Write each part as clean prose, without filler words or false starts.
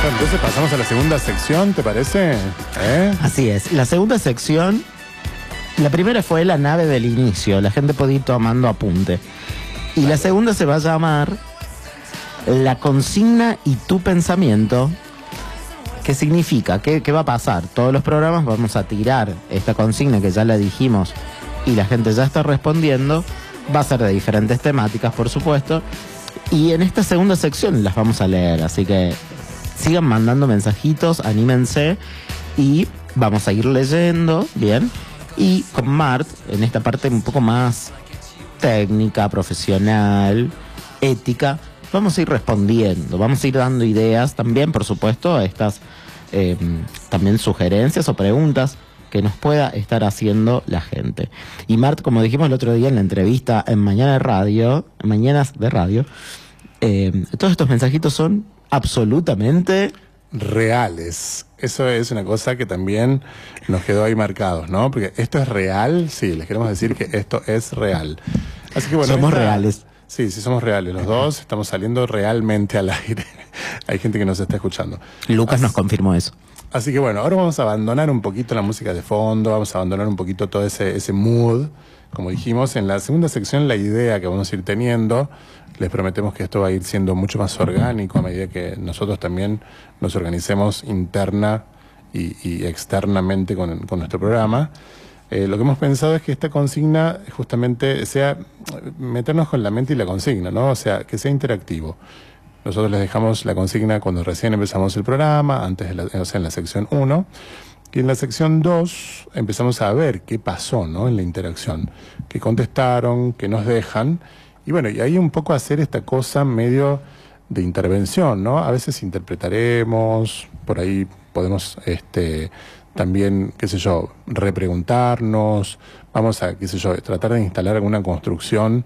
Bueno, entonces pasamos a la segunda sección, ¿te parece? Así es. La segunda sección, la primera fue la nave del inicio, la gente podía ir tomando apunte. Y la segunda se va a llamar la consigna y tu pensamiento. ¿Qué significa? ¿Qué va a pasar? Todos los programas vamos a tirar esta consigna que ya la dijimos y la gente ya está respondiendo. Va a ser de diferentes temáticas, por supuesto. Y en esta segunda sección las vamos a leer, así que sigan mandando mensajitos, anímense y vamos a ir leyendo, ¿bien? Y con Mart, en esta parte un poco más técnica, profesional, ética, vamos a ir respondiendo, vamos a ir dando ideas también, por supuesto, a estas también sugerencias o preguntas que nos pueda estar haciendo la gente. Y Mart, como dijimos el otro día en la entrevista en Mañanas de Radio, todos estos mensajitos son absolutamente reales. Eso es una cosa que también nos quedó ahí marcados, ¿no? Porque esto es real, sí, les queremos decir que esto es real. Así que bueno, somos reales. Sí, somos reales. Los dos estamos saliendo realmente al aire. Hay gente que nos está escuchando. Lucas nos confirmó eso. Así que bueno, ahora vamos a abandonar un poquito la música de fondo, vamos a abandonar un poquito todo ese mood. Como dijimos, en la segunda sección la idea que vamos a ir teniendo, les prometemos que esto va a ir siendo mucho más orgánico a medida que nosotros también nos organicemos interna y externamente con nuestro programa. Lo que hemos pensado es que esta consigna justamente sea meternos con la mente y la consigna, ¿no? O sea, que sea interactivo. Nosotros les dejamos la consigna cuando recién empezamos el programa, o sea, en la sección 1, y en la sección 2 empezamos a ver qué pasó, ¿no? En la interacción, qué contestaron, qué nos dejan, y bueno, y ahí un poco hacer esta cosa medio de intervención, ¿no? A veces interpretaremos, por ahí podemos también, qué sé yo, repreguntarnos, vamos a, qué sé yo, tratar de instalar alguna construcción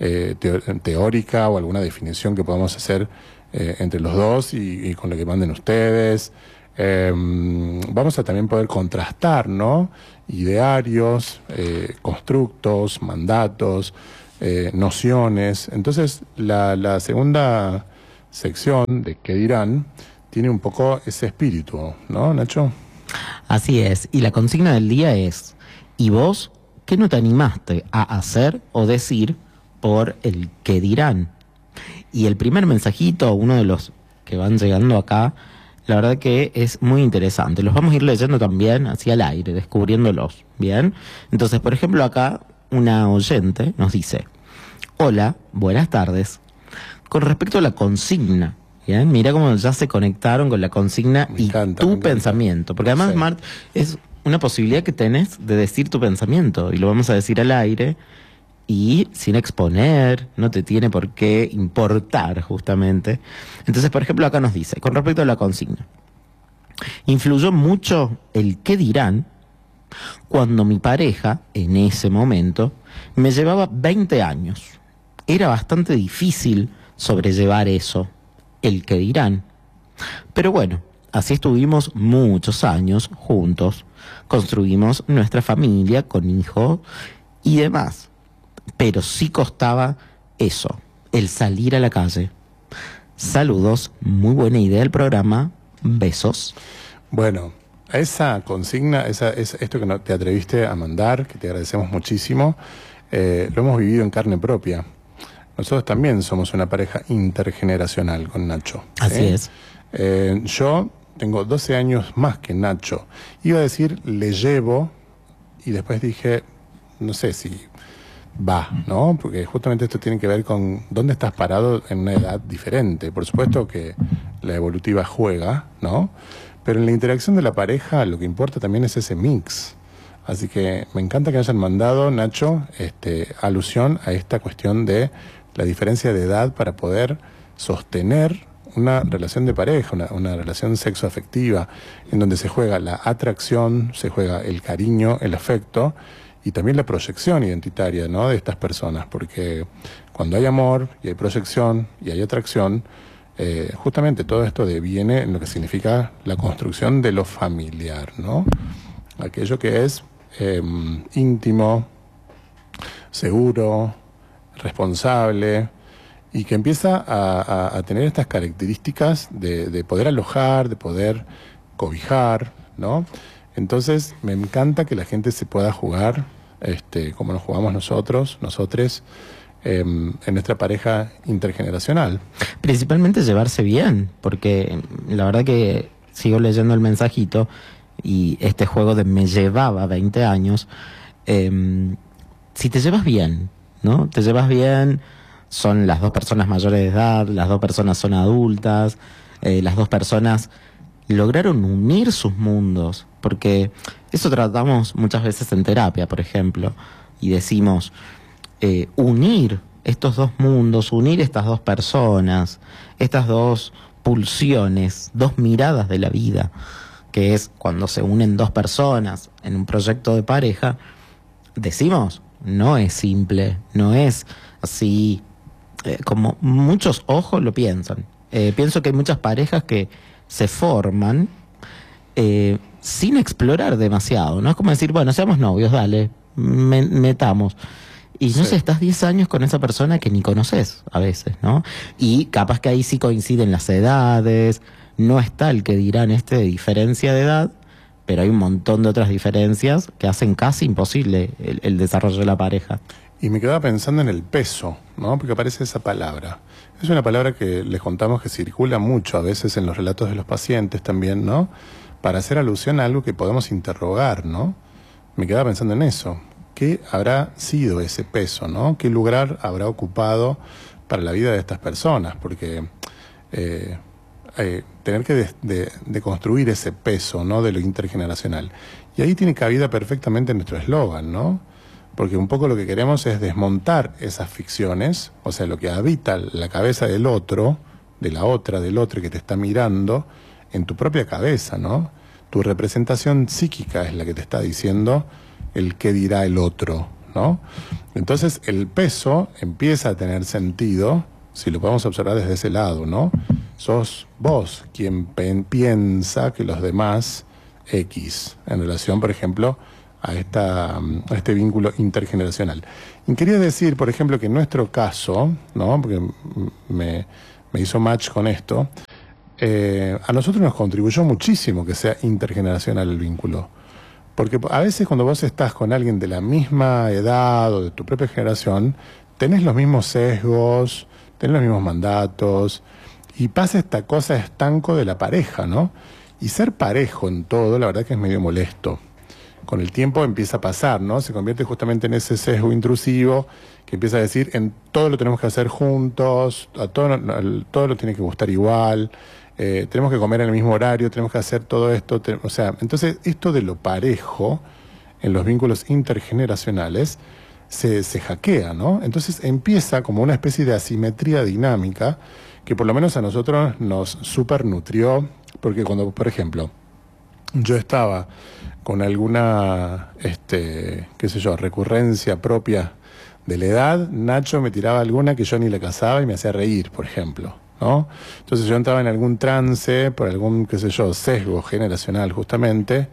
teórica o alguna definición que podamos hacer entre los dos y con lo que manden ustedes. Vamos a también poder contrastar, ¿no? Idearios, constructos, mandatos, nociones. Entonces, la segunda sección de ¿Qué dirán? Tiene un poco ese espíritu, ¿no, Nacho? Así es, y la consigna del día es: ¿y vos qué no te animaste a hacer o decir por el qué dirán? Y el primer mensajito, uno de los que van llegando acá, la verdad que es muy interesante. Los vamos a ir leyendo también hacia el aire, descubriéndolos, ¿bien? Entonces, por ejemplo, acá una oyente nos dice: hola, buenas tardes. Con respecto a la consigna, ¿bien? Mira cómo ya se conectaron con la consigna y tu pensamiento. Porque además, sí, Mart, es una posibilidad que tenés de decir tu pensamiento. Y lo vamos a decir al aire y sin exponer, no te tiene por qué importar, justamente. Entonces, por ejemplo, acá nos dice, con respecto a la consigna: influyó mucho el qué dirán cuando mi pareja, en ese momento, me llevaba 20 años. Era bastante difícil sobrellevar eso, el que dirán. Pero bueno, así estuvimos muchos años juntos, construimos nuestra familia con hijos y demás. Pero sí costaba eso, el salir a la calle. Saludos, muy buena idea el programa, besos. Bueno, a esa consigna, esto que no te atreviste a mandar, que te agradecemos muchísimo, lo hemos vivido en carne propia. Nosotros también somos una pareja intergeneracional con Nacho. Así es. Yo tengo 12 años más que Nacho. Iba a decir, le llevo, y después dije, no sé si va, ¿no? Porque justamente esto tiene que ver con dónde estás parado en una edad diferente. Por supuesto que la evolutiva juega, ¿no? Pero en la interacción de la pareja lo que importa también es ese mix. Así que me encanta que hayan mandado, Nacho, alusión a esta cuestión de la diferencia de edad para poder sostener una relación de pareja, una relación sexoafectiva, en donde se juega la atracción, se juega el cariño, el afecto y también la proyección identitaria, ¿no?, de estas personas, porque cuando hay amor y hay proyección y hay atracción, justamente todo esto deviene en lo que significa la construcción de lo familiar, ¿no? Aquello que es íntimo, seguro, responsable y que empieza a tener estas características de poder alojar, de poder cobijar, ¿no? Entonces me encanta que la gente se pueda jugar como nos jugamos nosotres, en nuestra pareja intergeneracional. Principalmente llevarse bien, porque la verdad que sigo leyendo el mensajito y este juego de me llevaba 20 años, si te llevas bien, ¿no? Te llevas bien, son las dos personas mayores de edad, las dos personas son adultas, las dos personas lograron unir sus mundos, porque eso tratamos muchas veces en terapia, por ejemplo, y decimos, unir estos dos mundos, unir estas dos personas, estas dos pulsiones, dos miradas de la vida, que es cuando se unen dos personas en un proyecto de pareja, decimos, no es simple, no es así como muchos ojos lo piensan. Pienso que hay muchas parejas que se forman sin explorar demasiado, ¿no? Es como decir, bueno, seamos novios, dale, metamos. Y no sé, estás 10 años con esa persona que ni conoces a veces, ¿no? Y capaz que ahí sí coinciden las edades, no está el que dirán de diferencia de edad, pero hay un montón de otras diferencias que hacen casi imposible el desarrollo de la pareja. Y me quedaba pensando en el peso, ¿no? Porque aparece esa palabra. Es una palabra que les contamos que circula mucho a veces en los relatos de los pacientes también, ¿no? Para hacer alusión a algo que podemos interrogar, ¿no? Me quedaba pensando en eso. ¿Qué habrá sido ese peso, ¿no? ¿Qué lugar habrá ocupado para la vida de estas personas? Porque tener que deconstruir ese peso, ¿no? De lo intergeneracional. Y ahí tiene cabida perfectamente nuestro eslogan, ¿no? Porque un poco lo que queremos es desmontar esas ficciones, o sea, lo que habita la cabeza del otro, de la otra, del otro que te está mirando, en tu propia cabeza, ¿no? Tu representación psíquica es la que te está diciendo el qué dirá el otro, ¿no? Entonces el peso empieza a tener sentido si lo podemos observar desde ese lado, ¿no? Sos vos quien piensa que los demás X, en relación, por ejemplo, a este vínculo intergeneracional. Y quería decir, por ejemplo, que en nuestro caso, ¿no? Porque me hizo match con esto, a nosotros nos contribuyó muchísimo que sea intergeneracional el vínculo. Porque a veces cuando vos estás con alguien de la misma edad o de tu propia generación, tenés los mismos sesgos, tenés los mismos mandatos, y pasa esta cosa estanco de la pareja, ¿no? Y ser parejo en todo, la verdad que es medio molesto. Con el tiempo empieza a pasar, ¿no? Se convierte justamente en ese sesgo intrusivo que empieza a decir, en todo lo tenemos que hacer juntos, a todo lo tiene que gustar igual, tenemos que comer en el mismo horario, tenemos que hacer todo esto, o sea, entonces esto de lo parejo en los vínculos intergeneracionales se hackea, ¿no? Entonces empieza como una especie de asimetría dinámica que por lo menos a nosotros nos supernutrió, porque cuando, por ejemplo, yo estaba con alguna, qué sé yo, recurrencia propia de la edad, Nacho me tiraba alguna que yo ni le casaba y me hacía reír, por ejemplo, ¿no? Entonces yo entraba en algún trance, por algún, qué sé yo, sesgo generacional justamente.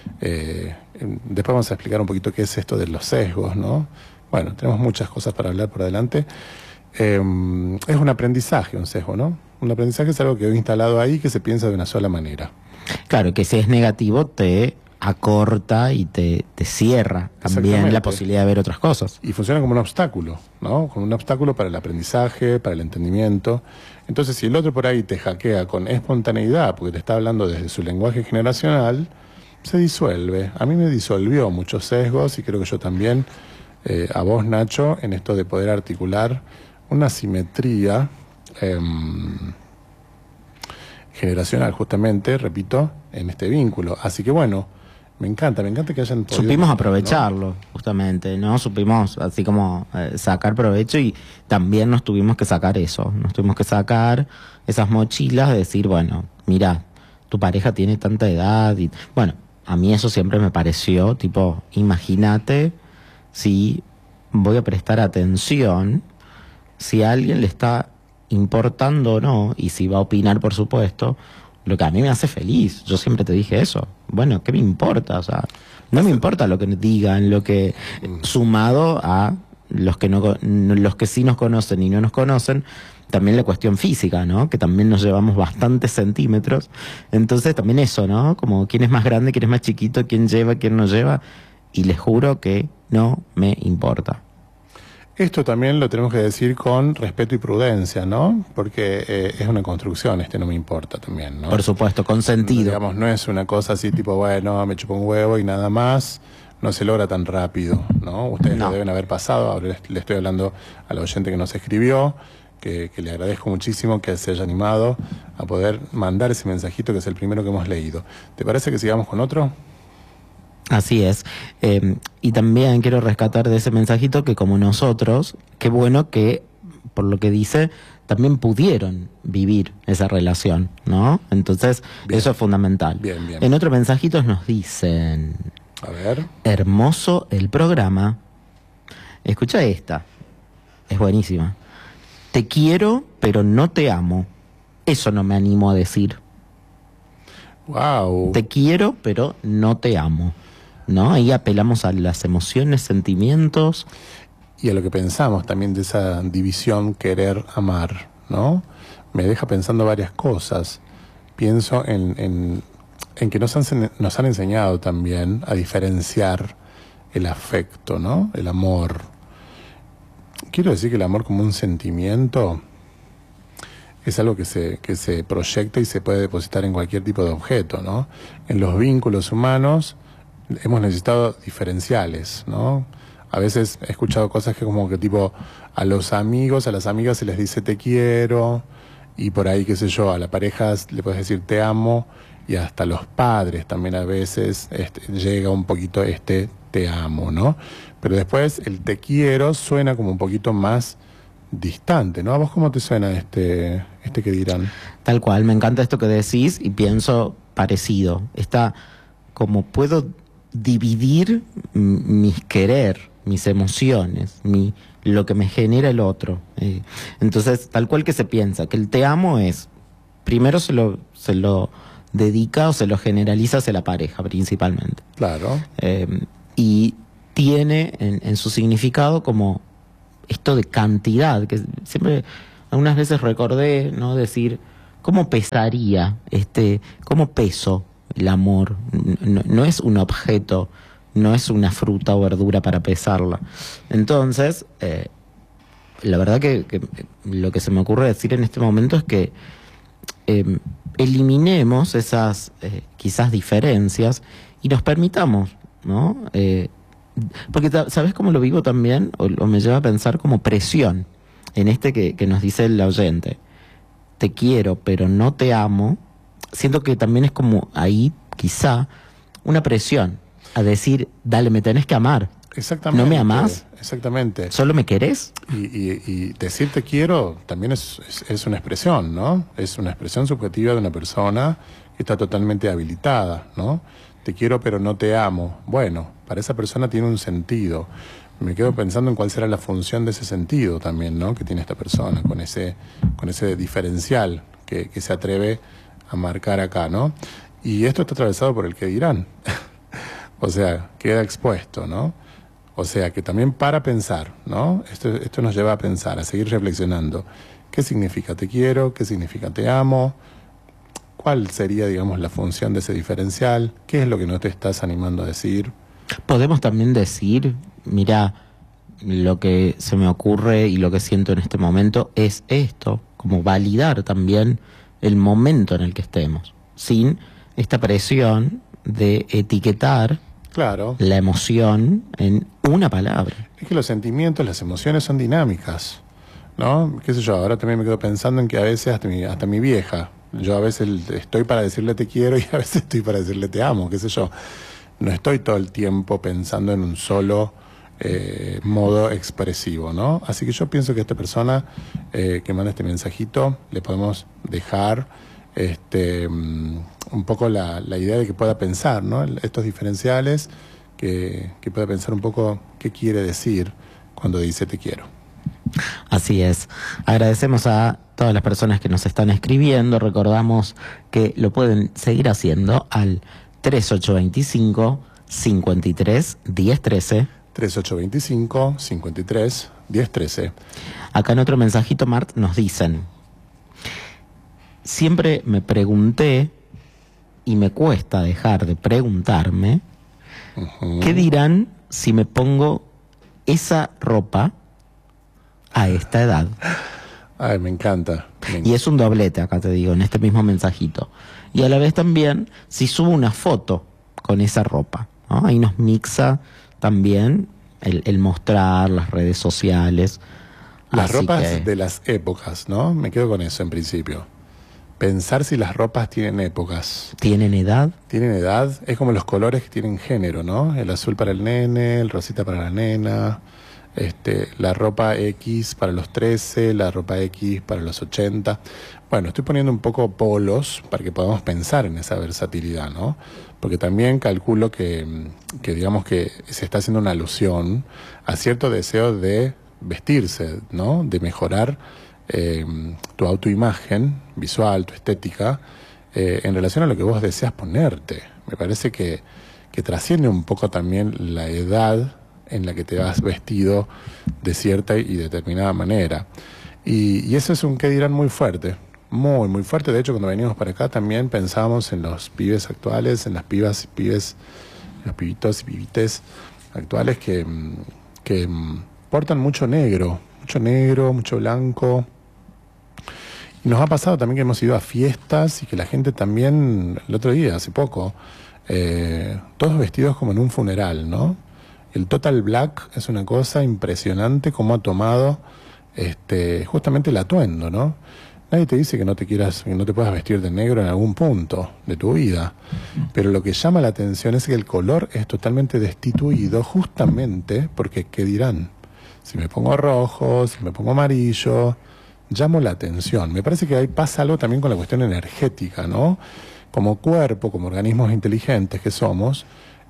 Después vamos a explicar un poquito qué es esto de los sesgos, ¿no? Bueno, tenemos muchas cosas para hablar por adelante. Es un aprendizaje, un sesgo, ¿no? Un aprendizaje es algo que he instalado ahí que se piensa de una sola manera. Claro, que si es negativo te acorta y te cierra también la posibilidad de ver otras cosas. Y funciona como un obstáculo, ¿no? Como un obstáculo para el aprendizaje, para el entendimiento. Entonces, si el otro por ahí te hackea con espontaneidad, porque te está hablando desde su lenguaje generacional, se disuelve. A mí me disolvió muchos sesgos y creo que yo también, a vos, Nacho, en esto de poder articular una simetría generacional, justamente, repito, en este vínculo. Así que bueno, me encanta que hayan podido... Supimos aprovecharlo, ¿no? Justamente, ¿no? Supimos así como sacar provecho y también nos tuvimos que sacar eso. Nos tuvimos que sacar esas mochilas de decir, bueno, mira, tu pareja tiene tanta edad y... Bueno, a mí eso siempre me pareció, tipo, imagínate si voy a prestar atención, si a alguien le está importando o no, y si va a opinar, por supuesto, lo que a mí me hace feliz. Yo siempre te dije eso. Bueno, ¿qué me importa? O sea, no me importa lo que digan, lo que sumado a los que sí nos conocen y no nos conocen, también la cuestión física, ¿no? Que también nos llevamos bastantes centímetros. Entonces también eso, ¿no? Como quién es más grande, quién es más chiquito, quién lleva, quién no lleva. Y les juro que no me importa. Esto también lo tenemos que decir con respeto y prudencia, ¿no? Porque es una construcción, no me importa también, ¿no? Por supuesto, con sentido. Digamos, no es una cosa así tipo, bueno, me chupo un huevo y nada más, no se logra tan rápido, ¿no? Ustedes lo deben haber pasado, ahora le estoy hablando al oyente que nos escribió, que le agradezco muchísimo que se haya animado a poder mandar ese mensajito que es el primero que hemos leído. ¿Te parece que sigamos con otro? Así es. Y también quiero rescatar de ese mensajito que como nosotros, qué bueno que, por lo que dice, también pudieron vivir esa relación, ¿no? Entonces, bien, eso es fundamental. Bien, bien. En otros mensajitos nos dicen... A ver. Hermoso el programa. Escucha esta. Es buenísima. Te quiero, pero no te amo. Eso no me animo a decir. Wow. Te quiero, pero no te amo. ¿No? Ahí apelamos a las emociones, sentimientos. Y a lo que pensamos también de esa división querer amar, ¿no? Me deja pensando varias cosas. Pienso en que nos han enseñado también a diferenciar el afecto, ¿no? El amor. Quiero decir que el amor como un sentimiento es algo que se proyecta y se puede depositar en cualquier tipo de objeto, ¿no? En los vínculos humanos hemos necesitado diferenciales, ¿no? A veces he escuchado cosas que como que tipo a los amigos, a las amigas se les dice te quiero, y por ahí, qué sé yo, a la pareja le puedes decir te amo, y hasta los padres también a veces llega un poquito te amo, ¿no? Pero después el te quiero suena como un poquito más distante, ¿no? ¿A vos cómo te suena este que dirán? Tal cual, me encanta esto que decís y pienso parecido. Está como puedo dividir mis querer, mis emociones, lo que me genera el otro. Entonces, tal cual que se piensa, que el te amo es, primero se lo dedica o se lo generaliza hacia la pareja principalmente. Claro. Y tiene en su significado como esto de cantidad, que siempre algunas veces recordé, ¿no? Decir, ¿cómo pesaría cómo peso el amor? No es un objeto, no es una fruta o verdura para pesarla. Entonces, la verdad que lo que se me ocurre decir en este momento es que eliminemos esas quizás diferencias y nos permitamos, ¿no? Porque ¿sabes cómo lo vivo también? O me lleva a pensar como presión en que nos dice el oyente. Te quiero, pero no te amo. Siento que también es como ahí, quizá, una presión a decir, dale, me tenés que amar. Exactamente. ¿No me amás? Exactamente. ¿Solo me querés? Y decir te quiero también es una expresión, ¿no? Es una expresión subjetiva de una persona que está totalmente habilitada, ¿no? Te quiero pero no te amo. Bueno, para esa persona tiene un sentido. Me quedo pensando en cuál será la función de ese sentido también, ¿no? Que tiene esta persona, con ese diferencial que se atreve a marcar acá, ¿no? Y esto está atravesado por el que dirán. O sea, queda expuesto, ¿no? O sea, que también para pensar, ¿no? Esto nos lleva a pensar, a seguir reflexionando. ¿Qué significa te quiero? ¿Qué significa te amo? ¿Cuál sería, digamos, la función de ese diferencial? ¿Qué es lo que no te estás animando a decir? Podemos también decir, mira, lo que se me ocurre y lo que siento en este momento es esto, como validar también el momento en el que estemos, sin esta presión de etiquetar claro la emoción en una palabra. Es que los sentimientos, las emociones son dinámicas, ¿no? Qué sé yo, ahora también me quedo pensando en que a veces hasta mi vieja, yo a veces estoy para decirle te quiero y a veces estoy para decirle te amo, qué sé yo. No estoy todo el tiempo pensando en un solo modo expresivo, ¿no? Así que yo pienso que a esta persona que manda este mensajito le podemos dejar un poco la idea de que pueda pensar, ¿no? Estos diferenciales, que pueda pensar un poco qué quiere decir cuando dice te quiero. Así es. Agradecemos a todas las personas que nos están escribiendo. Recordamos que lo pueden seguir haciendo al 3825 53 1013. 3825-53-1013. Acá en otro mensajito, Mart, nos dicen: siempre me pregunté, y me cuesta dejar de preguntarme, ¿qué dirán si me pongo esa ropa a esta edad? Ay, me encanta. Y es un doblete, acá te digo, en este mismo mensajito. Y a la vez también, si subo una foto con esa ropa, ¿no? Ahí nos mixa también el mostrar las redes sociales. Las Así ropas que de las épocas, ¿no? Me quedo con eso en principio. Pensar si las ropas tienen épocas. ¿tienen edad? Tienen edad, es como los colores que tienen género, ¿no? El azul para el nene, el rosita para la nena, la ropa X para los 13, la ropa X para los 80. Bueno, estoy poniendo un poco polos para que podamos pensar en esa versatilidad, ¿no? Porque también calculo que digamos que se está haciendo una alusión a cierto deseo de vestirse, ¿no? De mejorar tu autoimagen visual, tu estética, en relación a lo que vos deseas ponerte. Me parece que trasciende un poco también la edad en la que te vas vestido de cierta y determinada manera. Y eso es un qué dirán muy fuerte, muy, muy fuerte. De hecho, cuando venimos para acá también pensamos en los pibes actuales, en las pibas y pibes, los pibitos y pibites actuales que portan mucho negro, mucho blanco. Y nos ha pasado también que hemos ido a fiestas y que la gente también, el otro día, hace poco, todos vestidos como en un funeral, ¿no? El total black es una cosa impresionante como ha tomado justamente el atuendo, ¿no? Nadie te dice que no te puedas vestir de negro en algún punto de tu vida, pero lo que llama la atención es que el color es totalmente destituido justamente porque, ¿qué dirán? Si me pongo rojo, si me pongo amarillo, llamo la atención. Me parece que ahí pasa algo también con la cuestión energética, ¿no? Como cuerpo, como organismos inteligentes que somos,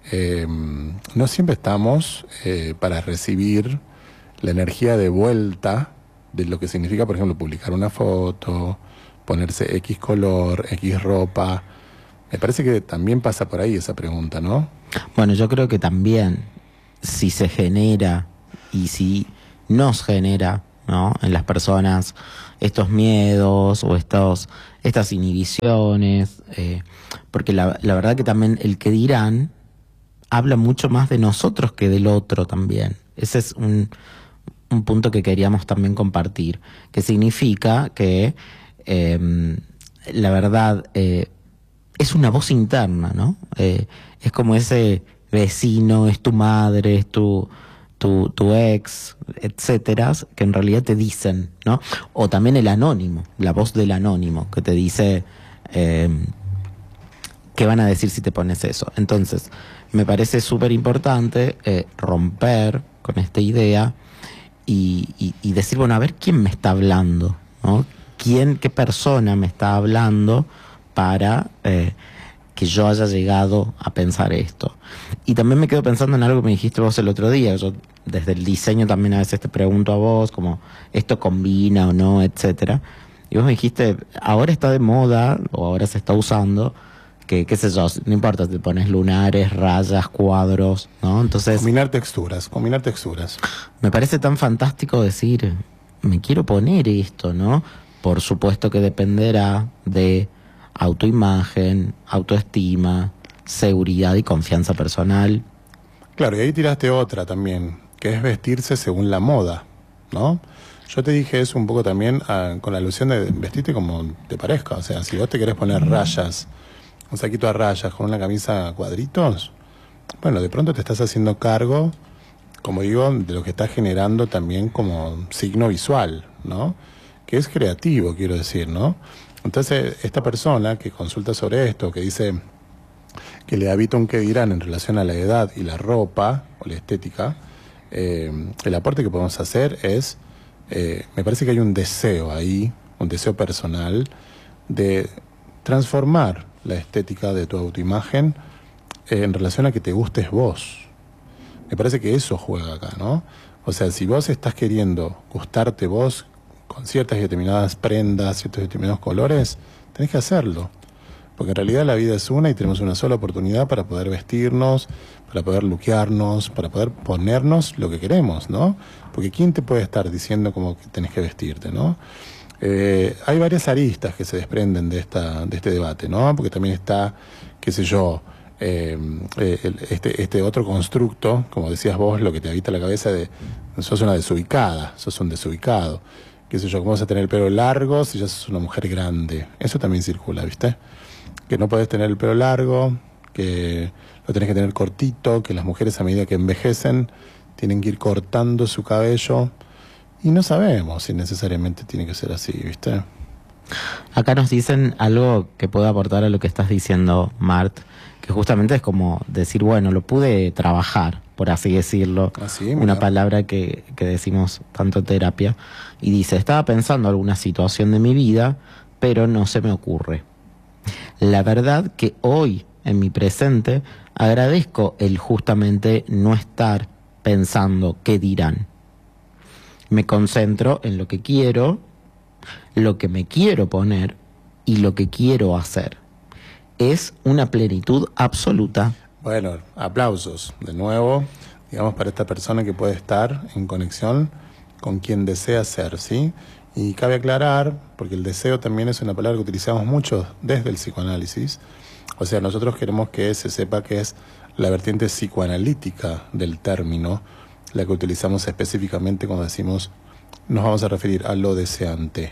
no siempre estamos para recibir la energía de vuelta de lo que significa, por ejemplo, publicar una foto, ponerse X color, X ropa. Me parece que también pasa por ahí esa pregunta, ¿no? Bueno, yo creo que también, si se genera y si nos genera, ¿no?, en las personas estos miedos o estas inhibiciones, porque la verdad que también el que dirán habla mucho más de nosotros que del otro también. Ese es un punto que queríamos también compartir, que significa que la verdad es una voz interna, ¿no? Es como ese vecino, es tu madre, es tu ex, etcétera, que en realidad te dicen, ¿no? O también el anónimo, la voz del anónimo, que te dice qué van a decir si te pones eso. Entonces, me parece súper importante romper con esta idea y decir, bueno, a ver quién me está hablando, ¿no? ¿Qué persona me está hablando para que yo haya llegado a pensar esto? Y también me quedo pensando en algo que me dijiste vos el otro día. Yo desde el diseño también a veces te pregunto a vos, como esto combina o no, etcétera. Y vos me dijiste, ahora está de moda, o ahora se está usando, que qué sé yo, no importa, te pones lunares, rayas, cuadros, ¿no? Entonces, Combinar texturas. me parece tan fantástico decir, me quiero poner esto, ¿no? Por supuesto que dependerá de autoimagen, autoestima, seguridad y confianza personal. Claro, y ahí tiraste otra también, que es vestirse según la moda, ¿no? Yo te dije eso un poco también con la alusión de vestirte como te parezca. O sea, si vos te querés poner rayas, un saquito a rayas con una camisa a cuadritos, bueno, de pronto te estás haciendo cargo, como digo, de lo que estás generando también como signo visual, ¿no? Que es creativo, quiero decir, ¿no? Entonces, esta persona que consulta sobre esto, que dice que le habita un qué dirán en relación a la edad y la ropa o la estética, el aporte que podemos hacer es, me parece que hay un deseo ahí, un deseo personal de transformar la estética de tu autoimagen en relación a que te gustes vos. Me parece que eso juega acá, ¿no? O sea, si vos estás queriendo gustarte vos con ciertas y determinadas prendas, ciertos y determinados colores, tenés que hacerlo. Porque en realidad la vida es una y tenemos una sola oportunidad para poder vestirnos, para poder luquearnos, para poder ponernos lo que queremos, ¿no? Porque ¿quién te puede estar diciendo cómo tenés que vestirte, ¿no? Hay varias aristas que se desprenden de este debate, ¿no? Porque también está, qué sé yo, este otro constructo, como decías vos, lo que te habita la cabeza de sos una desubicada, sos un desubicado, qué sé yo, cómo vas a tener el pelo largo si ya sos una mujer grande. Eso también circula, ¿viste? Que no podés tener el pelo largo, que lo tenés que tener cortito, que las mujeres a medida que envejecen tienen que ir cortando su cabello. Y no sabemos si necesariamente tiene que ser así, ¿viste? Acá nos dicen algo que puede aportar a lo que estás diciendo, Mart, que justamente es como decir, bueno, lo pude trabajar, por así decirlo, una palabra que decimos tanto en terapia, y dice, estaba pensando alguna situación de mi vida, pero no se me ocurre. La verdad que hoy, en mi presente, agradezco el justamente no estar pensando qué dirán. Me concentro en lo que quiero, lo que me quiero poner y lo que quiero hacer. Es una plenitud absoluta. Bueno, aplausos de nuevo, digamos, para esta persona que puede estar en conexión con quien desea ser, ¿sí? Y cabe aclarar, porque el deseo también es una palabra que utilizamos mucho desde el psicoanálisis. O sea, nosotros queremos que se sepa que es la vertiente psicoanalítica del término, la que utilizamos específicamente cuando decimos, nos vamos a referir a lo deseante.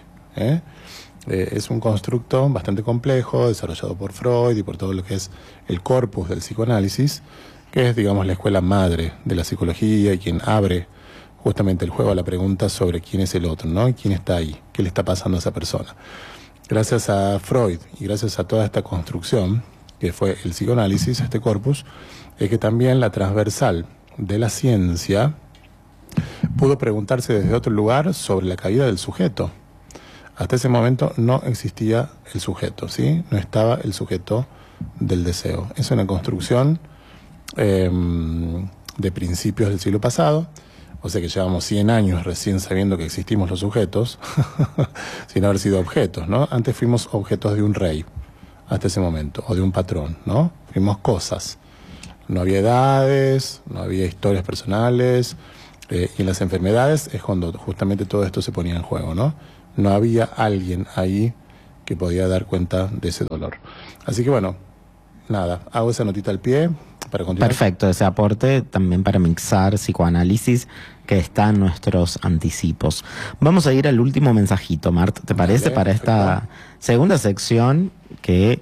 Es un constructo bastante complejo, desarrollado por Freud y por todo lo que es el corpus del psicoanálisis, que es, digamos, la escuela madre de la psicología y quien abre justamente el juego a la pregunta sobre quién es el otro, ¿no? ¿Quién está ahí? ¿Qué le está pasando a esa persona? Gracias a Freud y gracias a toda esta construcción, que fue el psicoanálisis, este corpus, es que también la transversal de la ciencia pudo preguntarse desde otro lugar sobre la caída del sujeto. Hasta ese momento no existía el sujeto, ¿sí? No estaba el sujeto del deseo. Es una construcción de principios del siglo pasado, o sea que llevamos 100 años recién sabiendo que existimos los sujetos, sin haber sido objetos, ¿no? Antes fuimos objetos de un rey, hasta ese momento, o de un patrón, ¿no? Fuimos cosas. No había edades, no había historias personales, y en las enfermedades es cuando justamente todo esto se ponía en juego, ¿no? No había alguien ahí que podía dar cuenta de ese dolor. Así que bueno, nada, hago esa notita al pie para continuar. Perfecto, ese aporte también para mixar psicoanálisis que está en nuestros anticipos. Vamos a ir al último mensajito, Mart, ¿te parece? Para esta segunda sección que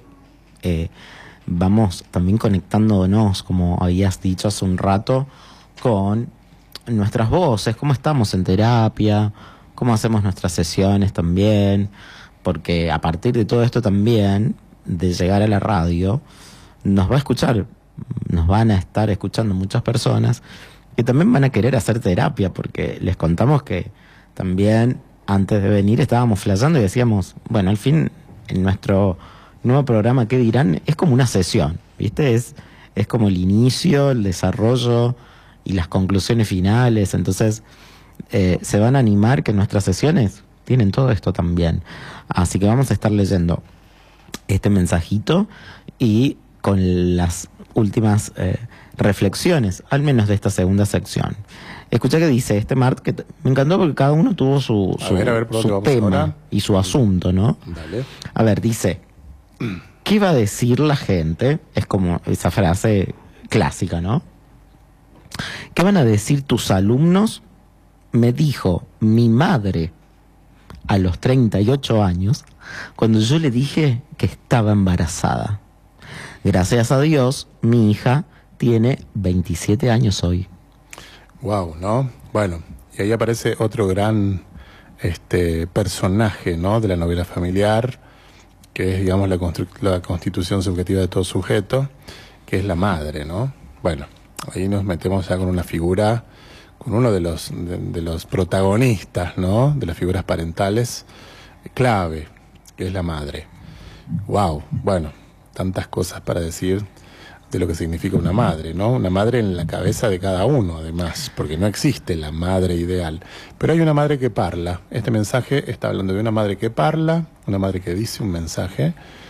vamos también conectándonos, como habías dicho hace un rato, con nuestras voces, cómo estamos en terapia, cómo hacemos nuestras sesiones también, porque a partir de todo esto también, de llegar a la radio, nos va a escuchar, nos van a estar escuchando muchas personas que también van a querer hacer terapia, porque les contamos que también antes de venir estábamos flasheando y decíamos, bueno, al fin en nuestro nuevo programa ¿Qué dirán? Es como una sesión, ¿viste? Es como el inicio, el desarrollo y las conclusiones finales, entonces se van a animar que nuestras sesiones tienen todo esto también. Así que vamos a estar leyendo este mensajito y con las últimas reflexiones, al menos de esta segunda sección. Escucha que dice Mart, que me encantó porque cada uno tuvo su tema ahora y su asunto, ¿no? Dale. A ver, dice, ¿qué va a decir la gente? Es como esa frase clásica, ¿no? ¿Qué van a decir tus alumnos? Me dijo mi madre a los 38 años cuando yo le dije que estaba embarazada. Gracias a Dios, mi hija tiene 27 años hoy. Wow, ¿no? Bueno, y ahí aparece otro gran personaje, ¿no? De la novela familiar, que es, digamos, la constitución subjetiva de todo sujeto, que es la madre, ¿no? Bueno, ahí nos metemos ya con una figura, con uno de los protagonistas, ¿no? De las figuras parentales clave, que es la madre. Wow, bueno, tantas cosas para decir de lo que significa una madre, ¿no? Una madre en la cabeza de cada uno, además, porque no existe la madre ideal. Pero hay una madre que parla. Este mensaje está hablando de una madre que parla, una madre que dice un mensaje,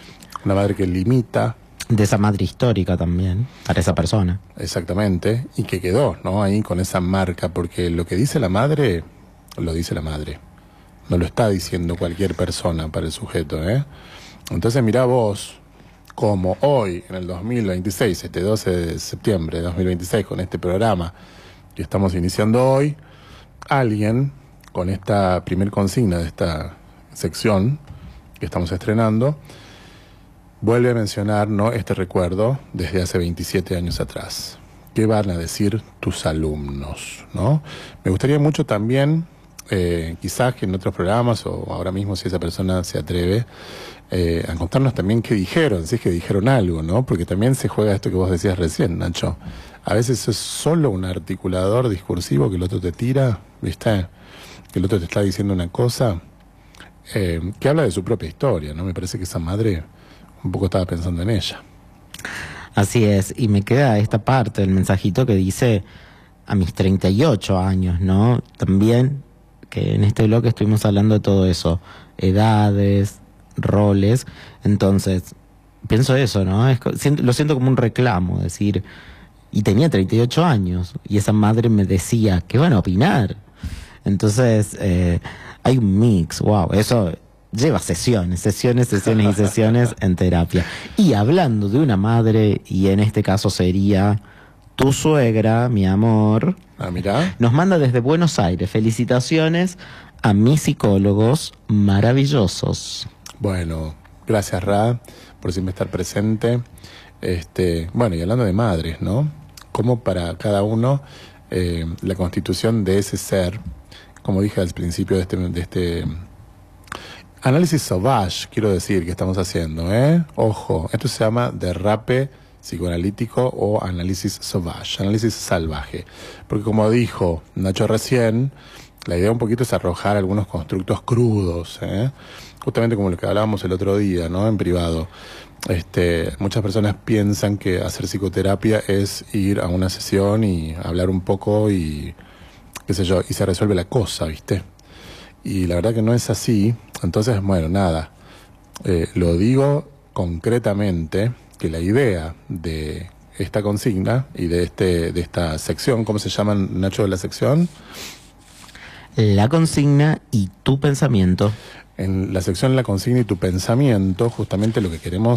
una madre que limita. De esa madre histórica también, para esa persona. Exactamente, y que quedó, ¿no? Ahí con esa marca, porque lo que dice la madre, lo dice la madre. No lo está diciendo cualquier persona para el sujeto, ¿eh? Entonces mirá vos como hoy, en el 2026, este 12 de septiembre de 2026, con este programa que estamos iniciando hoy, alguien con esta primer consigna de esta sección que estamos estrenando, vuelve a mencionar, ¿no?, este recuerdo desde hace 27 años atrás. ¿Qué van a decir tus alumnos, no? Me gustaría mucho también, quizás que en otros programas o ahora mismo si esa persona se atreve, a contarnos también qué dijeron, si es que dijeron algo, ¿no? Porque también se juega esto que vos decías recién, Nacho. A veces es solo un articulador discursivo que el otro te tira, ¿viste? Que el otro te está diciendo una cosa que habla de su propia historia, ¿no? Me parece que esa madre un poco estaba pensando en ella. Así es, y me queda esta parte del mensajito que dice a mis 38 años, ¿no? También que en este bloque estuvimos hablando de todo eso, edades, roles, entonces pienso eso, ¿no? Lo siento como un reclamo, decir, y tenía 38 años, y esa madre me decía, ¿qué van a opinar? Entonces, hay un mix, wow, eso lleva sesiones en terapia. Y hablando de una madre, y en este caso sería tu suegra, mi amor. Ah, mirá. Nos manda desde Buenos Aires. Felicitaciones a mis psicólogos maravillosos. Bueno, gracias Ra por siempre estar presente. Bueno, y hablando de madres, ¿no? Como para cada uno la constitución de ese ser, como dije al principio de este análisis sauvage, quiero decir, que estamos haciendo, ¿eh? Ojo, esto se llama derrape psicoanalítico o análisis sauvage, análisis salvaje. Porque como dijo Nacho recién, la idea un poquito es arrojar algunos constructos crudos, ¿eh? Justamente como lo que hablábamos el otro día, ¿no? En privado. Muchas personas piensan que hacer psicoterapia es ir a una sesión y hablar un poco y qué sé yo, y se resuelve la cosa, ¿viste? Y la verdad que no es así. Entonces, bueno, nada, lo digo concretamente, que la idea de esta consigna y de esta sección, ¿cómo se llama, Nacho, de la sección? La consigna y tu pensamiento. En la sección La consigna y tu pensamiento, justamente lo que queremos